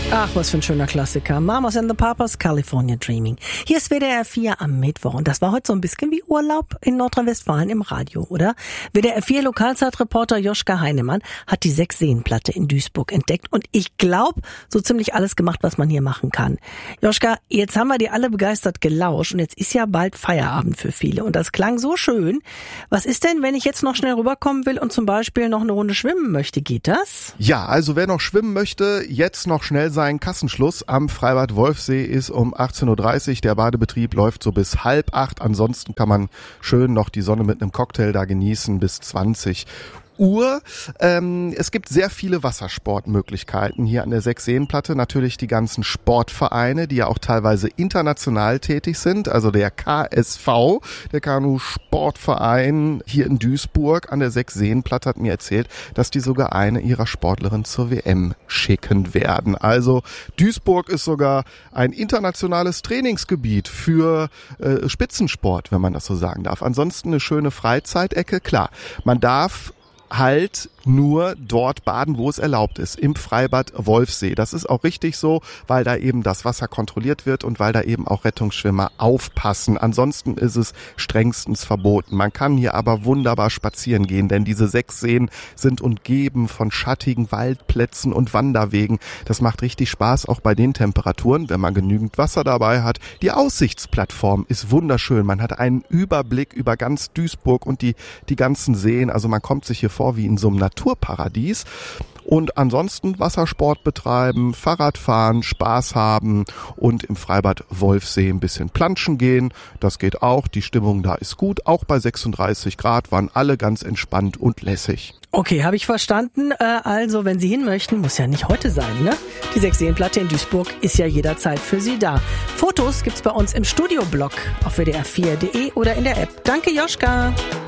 Ach, was für ein schöner Klassiker. Mamas and the Papas, California Dreaming. Hier ist WDR 4 am Mittwoch und das war heute so ein bisschen wie Urlaub in Nordrhein-Westfalen im Radio, oder? WDR 4 Lokalzeitreporter Joschka Heinemann hat die Sechsseenplatte in Duisburg entdeckt und ich glaube, so ziemlich alles gemacht, was man hier machen kann. Joschka, jetzt haben wir dir alle begeistert gelauscht und jetzt ist ja bald Feierabend für viele und das klang so schön. Was ist denn, wenn ich jetzt noch schnell rüberkommen will und zum Beispiel noch eine Runde schwimmen möchte? Geht das? Ja, also wer noch schwimmen möchte, jetzt noch schnell sein Kassenschluss am Freibad Wolfsee ist um 18.30 Uhr. Der Badebetrieb läuft so bis 7:30. Ansonsten kann man schön noch die Sonne mit einem Cocktail da genießen bis 20 Uhr. Es gibt sehr viele Wassersportmöglichkeiten hier an der Sechsseenplatte. Natürlich die ganzen Sportvereine, die ja auch teilweise international tätig sind. Also der KSV, der Kanu-Sportverein hier in Duisburg an der Sechsseenplatte hat mir erzählt, dass die sogar eine ihrer Sportlerinnen zur WM schicken werden. Also Duisburg ist sogar ein internationales Trainingsgebiet für Spitzensport, wenn man das so sagen darf. Ansonsten eine schöne Freizeitecke. Klar, man darf halt nur dort baden, wo es erlaubt ist, im Freibad Wolfsee. Das ist auch richtig so, weil da eben das Wasser kontrolliert wird und weil da eben auch Rettungsschwimmer aufpassen. Ansonsten ist es strengstens verboten. Man kann hier aber wunderbar spazieren gehen, denn diese Sechsseen sind umgeben von schattigen Waldplätzen und Wanderwegen. Das macht richtig Spaß, auch bei den Temperaturen, wenn man genügend Wasser dabei hat. Die Aussichtsplattform ist wunderschön. Man hat einen Überblick über ganz Duisburg und die ganzen Seen. Also man kommt sich hier vor wie in so einem Naturparadies. Und ansonsten Wassersport betreiben, Fahrrad fahren, Spaß haben und im Freibad Wolfsee ein bisschen planschen gehen. Das geht auch. Die Stimmung da ist gut. Auch bei 36 Grad waren alle ganz entspannt und lässig. Okay, habe ich verstanden. Also, wenn Sie hin möchten, muss ja nicht heute sein, ne? Die Sechsseenplatte in Duisburg ist ja jederzeit für Sie da. Fotos gibt's bei uns im Studioblog auf wdr4.de oder in der App. Danke, Joschka.